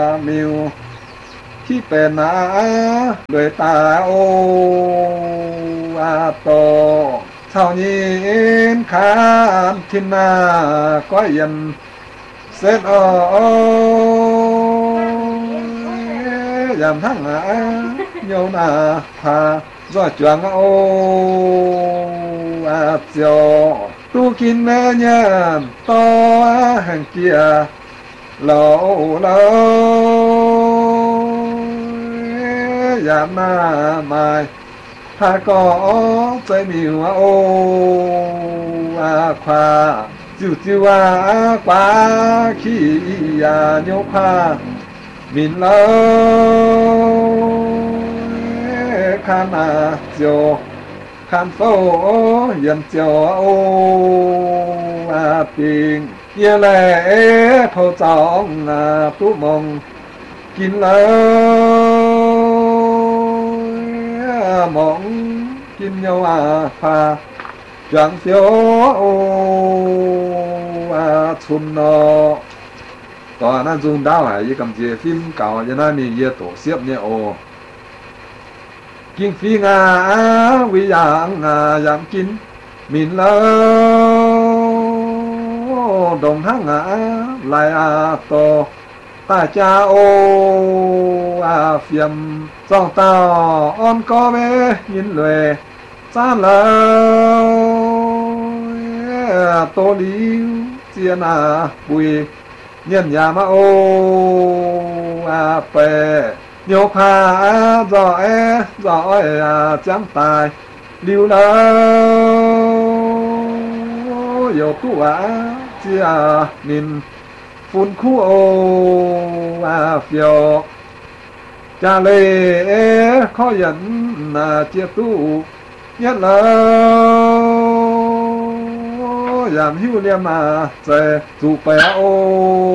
มิวที่เป็นนาด้วยตาโออาโตเท่านี้ขานทินนาก็ยันเสร็จยามทั้งโยนาพาdo chuẩn ô cho tu kín mẹ nhân to hàng kia lâu lâu giảm na mai ta có chơi miêu ô khoa chiu chiu quá khi nhô khoa mình lâu khăn chiều khăn phố yên chiều ô tình như lệ thâu trọng tú mong kín lỡ mong kín nhau pha chẳng phiếu ô chun nó tòa nó dùng đau hải cầm chế phim cào cho nó mình tổ xếp nhé ô kinh phi ngà vi dạng giảm kín mình lỡ đồng thang lại to ta cha ô phiền dòng tàu on có bé nhìn lệ xa lỡ tô lý chiên bùi nhân nhà mà ô bè nhiều pha giỏi chẳng tài lưu lỡ nhiều tu chia mình phun khu ô phiêu cha lệ khó dẫn chia tu nhất là giảm hưu liêm sẽ dù bé ô